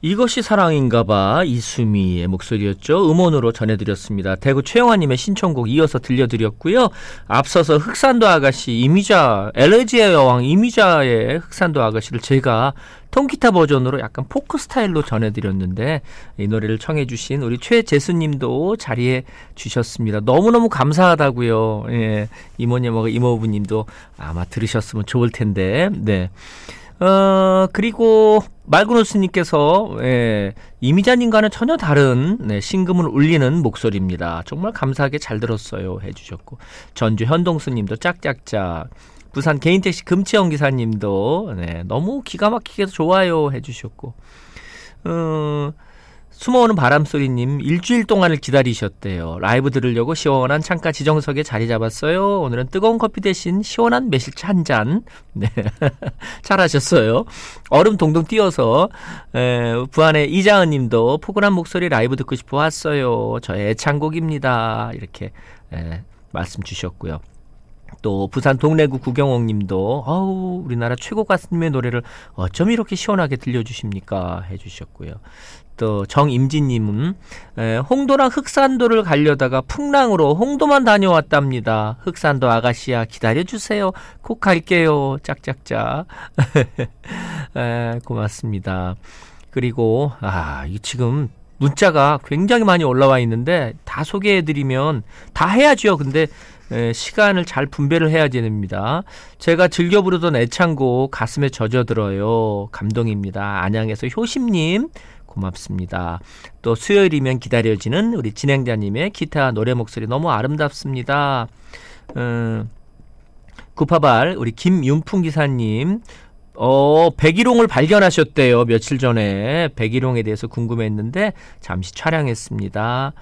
이것이 사랑인가봐 이수미의 목소리였죠. 음원으로 전해드렸습니다. 대구 최영환님의 신청곡 이어서 들려드렸고요. 앞서서 흑산도 아가씨 이미자, 엘레지의 여왕 이미자의 흑산도 아가씨를 제가 통기타 버전으로 약간 포크 스타일로 전해드렸는데 이 노래를 청해 주신 우리 최재수님도 자리해 주셨습니다. 너무너무 감사하다고요. 예, 이모님하고 이모부님도 아마 들으셨으면 좋을 텐데. 네. 그리고 말그노스님께서 이미자님과는 전혀 다른 신금을 울리는 목소리입니다. 정말 감사하게 잘 들었어요 해주셨고, 전주 현동수님도 짝짝짝, 부산 개인택시 금치영 기사님도 너무 기가 막히게 좋아요 해주셨고, 숨어오는 바람소리님 일주일 동안을 기다리셨대요. 라이브 들으려고 시원한 창가 지정석에 자리 잡았어요. 오늘은 뜨거운 커피 대신 시원한 매실차 한 잔. 네. 잘하셨어요. 얼음 동동 띄어서 부안의 이자은 님도 포근한 목소리 라이브 듣고 싶어 왔어요. 저의 애창곡입니다. 이렇게 말씀 주셨고요. 또 부산 동래구 구경옥 님도 우리나라 최고 가수님의 노래를 어쩜 이렇게 시원하게 들려주십니까 해주셨고요. 또 정임진님은 홍도랑 흑산도를 가려다가 풍랑으로 홍도만 다녀왔답니다. 흑산도 아가씨야 기다려주세요. 꼭 갈게요. 짝짝짝. 고맙습니다. 그리고 지금 문자가 굉장히 많이 올라와 있는데 다 소개해드리면 다 해야죠. 근데 시간을 잘 분배를 해야 됩니다. 제가 즐겨 부르던 애창곡 가슴에 젖어들어요. 감동입니다. 안양에서 효심님 고맙습니다. 또 수요일이면 기다려지는 우리 진행자님의 기타 노래 목소리 너무 아름답습니다. 구파발 우리 김윤풍 기사님 백일홍을 발견하셨대요. 며칠 전에 백일홍에 대해서 궁금했는데 잠시 촬영했습니다.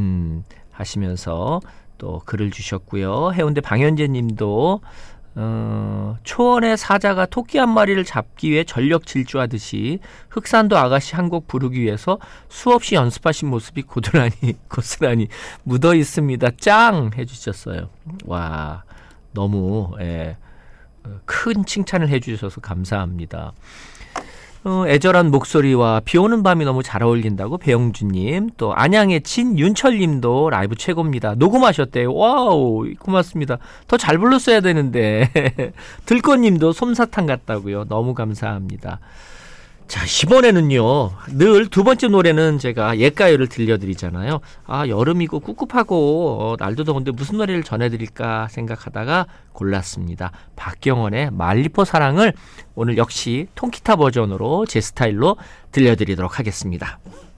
하시면서 또 글을 주셨고요. 해운대 방현재 님도 초원의 사자가 토끼 한 마리를 잡기 위해 전력 질주하듯이 흑산도 아가씨 한 곡 부르기 위해서 수없이 연습하신 모습이 고스란히 묻어 있습니다. 짱 해주셨어요. 와, 너무 큰 칭찬을 해주셔서 감사합니다. 애절한 목소리와 비오는 밤이 너무 잘 어울린다고 배영주님, 또 안양의 진윤철님도 라이브 최고입니다. 녹음하셨대요. 와우, 고맙습니다. 더 잘 불렀어야 되는데. 들꽃님도 솜사탕 같다고요. 너무 감사합니다. 자, 이번에는요, 늘 두 번째 노래는 제가 옛가요를 들려드리잖아요. 여름이고 꿉꿉하고 날도 더운데 무슨 노래를 전해드릴까 생각하다가 골랐습니다. 박경원의 말리포 사랑을 오늘 역시 통기타 버전으로 제 스타일로 들려드리도록 하겠습니다.